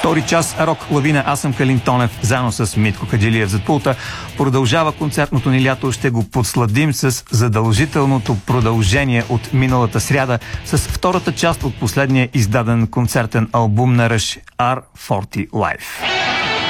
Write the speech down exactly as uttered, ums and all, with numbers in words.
Втори час рок лавина. Аз съм Калин Тонев, заедно с Митко Каджилиев зад пулта. Продължава концертното ни лято. Ще го подсладим с задължителното продължение от миналата сряда с втората част от последния издаден концертен албум на Rush, Ар форти Live.